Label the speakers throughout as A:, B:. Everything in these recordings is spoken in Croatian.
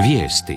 A: Vijesti.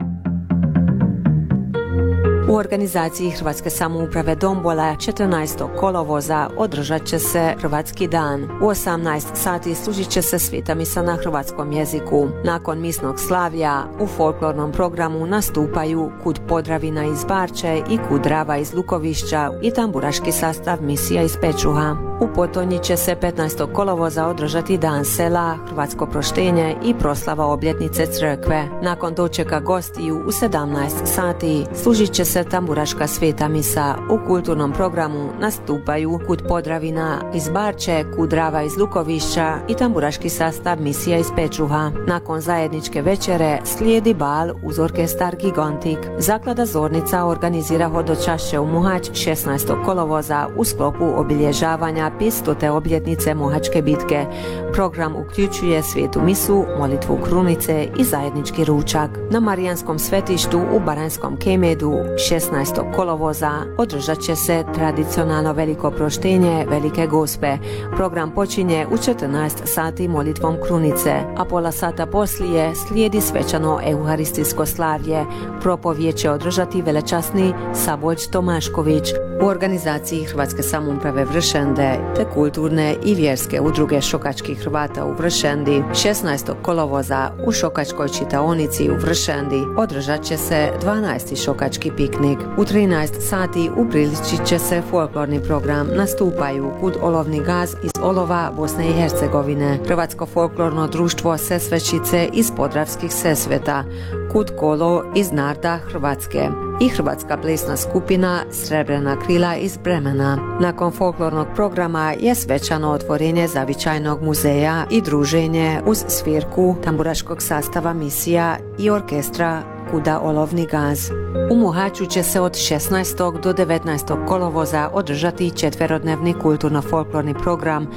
B: U organizaciji Hrvatske samouprave Dombola 14. kolovoza održat će se Hrvatski dan. U 18 sati služit će se sveta misa na hrvatskom jeziku. Nakon misnog slavlja u folklornom programu nastupaju Kud Podravina iz Barče i Kud Drava iz Lukovišća i tamburaški sastav misija iz Pečuha. U Potonji će se 15. kolovoza održati Dan sela, Hrvatsko proštenje i proslava obljetnice crkve. Nakon dočeka gostiju u 17 sati služit će se tamburaška sveta misa. U kulturnom programu nastupaju Kud Podravina iz Barče, Kud Drava iz Lukovišća i tamburaški sastav misija iz Pečuha. Nakon zajedničke večere slijedi bal uz orkestar Gigantik. Zaklada Zornica organizira hodočašće u Muhač 16. kolovoza u sklopu obilježavanja 500. obljetnice Mohačke bitke. Program uključuje svetu misu, molitvu krunice i zajednički ručak. Na Marijanskom svetištu u Baranjskom Kemedu 16. kolovoza održat će se tradicionalno veliko proštenje Velike Gospe. Program počinje u 14 sati molitvom krunice, a pola sata poslije slijedi svečano euharistijsko slavlje. Propovijed će održati velečasni Saboljč Tomašković. U organizaciji Hrvatske samouprave Vršende te kulturne i vjerske udruge šokačkih Hrvata u Vršendi 16. kolovoza u šokačkoj čitaonici u Vršendi održat će se 12. šokački piknik. U 13 sati upriličit će se folklorni program. Nastupaju Kud Olovni gaz iz Olova, Bosne i Hercegovine, Hrvatsko folklorno društvo Sesvečice iz Podravskih Sesveta, Kud Kolo iz Narda, Hrvatske i Hrvatska plesna skupina Srebrena krila iz Bremena. Nakon folklornog programa je svečano otvorenje zavičajnog muzeja i druženje uz svirku tamburaškog sastava misija i orkestra Kuda Olovni gaz. U Muhaču će se od 16. do 19. kolovoza održati četverodnevni kulturno-folklorni program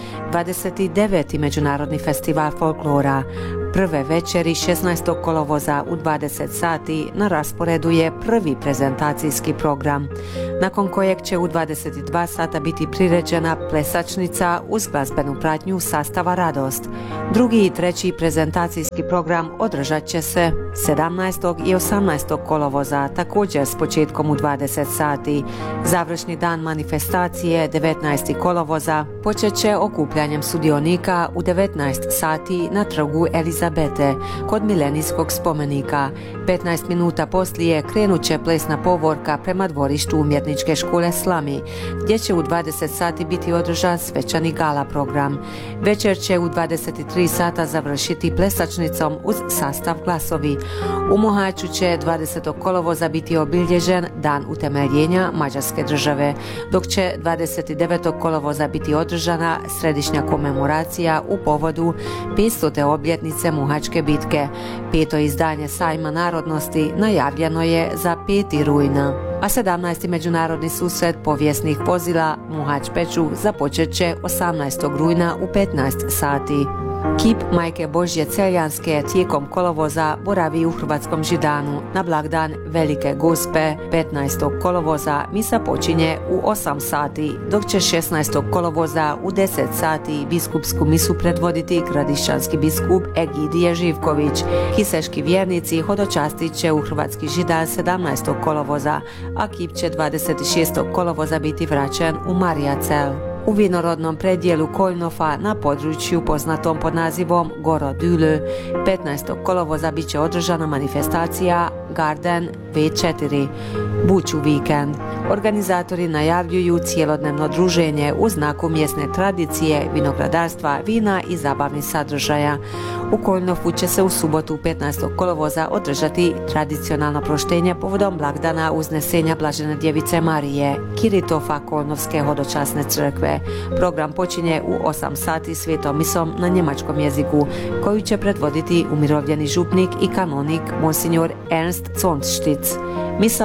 B: 29. Međunarodni festival folklora. Prve večeri 16. kolovoza u 20 sati na rasporedu je prvi prezentacijski program, nakon kojeg će u 22 sata biti priređena plesačnica uz glazbenu pratnju sastava Radost. Drugi i treći prezentacijski program održat će se 17. i 18. kolovoza, također s početkom u 20 sati. Završni dan manifestacije 19. kolovoza počet će okupljanjem sudionika u 19 sati na trgu Elizabete kod Milenijskog spomenika. 15 minuta poslije krenut će plesna povorka prema dvorištu umjetničke škole Slami, gdje će u 20 sati biti održan svečani gala program. Večer će u 23 sata završiti plesačnicom uz sastav Glasovi. U Mohaču će 20. kolovoza biti obilježen dan utemeljenja Mađarske države, dok će 29. kolovoza biti održana središnja komemoracija u povodu 500. obljetnice Mohačke bitke. 5. izdanje Sajma narodnosti najavljeno je za 5. rujna. A 17. međunarodni susret povijesnih vozila Muhač Pečuh započet će 18. rujna u 15 sati. Kip Majke Božje Celjanske tijekom kolovoza boravi u Hrvatskom Židanu. Na blagdan Velike Gospe 15. kolovoza misa počinje u 8 sati, dok će 16. kolovoza u 10 sati biskupsku misu predvoditi gradišćanski biskup Egidije Živković. Hiseški vjernici hodočastit će u Hrvatski Židan 17. kolovoza, a kip će 26. kolovoza biti vraćen u Marijacel. U vinorodnom predjelu Koljnofa na području poznatom pod nazivom Goro Dule 15. kolovoza bit će održana manifestacija Garden V4 Buću vikend. Organizatori najavljuju cijelodnevno druženje u znaku mjesne tradicije, vinogradarstva, vina i zabavnih sadržaja. U Koljnofu će se u subotu 15. kolovoza održati tradicionalno proštenje povodom blagdana Uznesenja Blažene Djevice Marije, Kiritofa Koljnovske hodočasne crkve. Program počinje u 8 sati svetom misom na njemačkom jeziku, koju će predvoditi umirovljeni župnik i kanonik Monsignor Ernst Zonsštitz. Misa na hrvatskom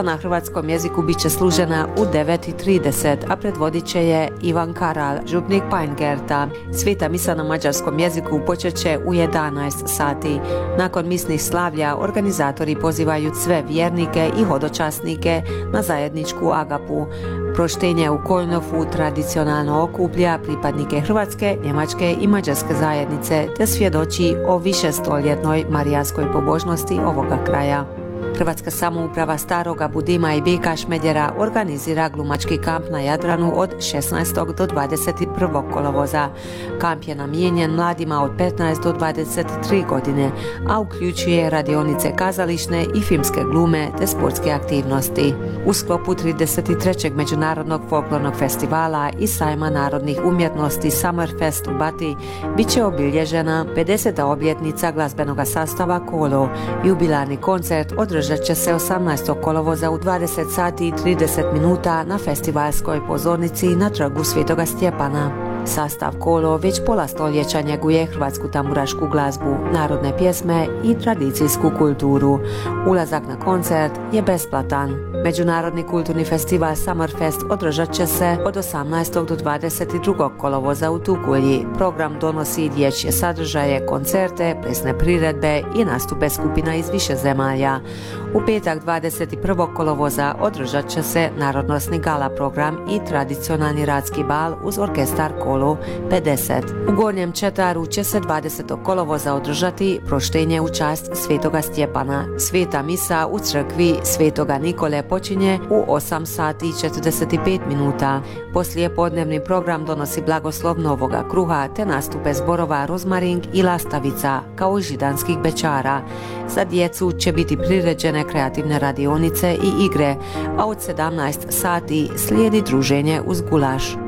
B: hrvatskom jeziku bit će služena u 9:30, a predvodit će je Ivan Karal, župnik Pajngerta. Sveta misa na mađarskom jeziku počet će u 11 sati. Nakon misnih slavlja organizatori pozivaju sve vjernike i hodočasnike na zajedničku agapu. Proštenje u Kolnofu tradicionalno okuplja pripadnike hrvatske, njemačke i mađarske zajednice te svjedoči o višestoljetnoj marijanskoj pobožnosti ovoga kraja. Hrvatska samouprava Staroga Budima i Bika Šmedjera organizira glumački kamp na Jadranu od 16. do 21. kolovoza. Kamp je namijenjen mladima od 15 do 23 godine, a uključuje radionice kazališne i filmske glume te sportske aktivnosti. U sklopu 33. Međunarodnog folklornog festivala i sajma narodnih umjetnosti Summerfest u Bati bit će obilježena 50. obljetnica glazbenog sastava Kolo. Jubilarni koncert održat će se 18. kolovoza u 20 sati i 30 minuta na festivalskoj pozornici na trgu Svetoga Stjepana. Sastav Kolo već pola stoljeća njeguje hrvatsku tamburašku glazbu, narodne pjesme i tradicijsku kulturu. Ulazak na koncert je besplatan. Međunarodni kulturni festival Summerfest održat će se od 18. do 22. kolovoza u Tukulji. Program donosi dječje sadržaje, koncerte, plesne priredbe i nastupe skupina iz više zemalja. U petak 21. kolovoza održat će se narodnosni gala program i tradicionalni radski bal uz orkestar Kolo 50. U Gornjem Četaru će se 20. kolovoza održati proštenje u čast Svetoga Stjepana. Sveta misa u crkvi Svetoga Nikole počinje u 8 sati i 45 minuta. Poslije podnevni program donosi blagoslov novoga kruha te nastupe zborova Rozmaring i Lastavica kao i židanskih bećara. Za djecu će biti priređene kreativne radionice i igre, a od 17 sati slijedi druženje uz gulaš.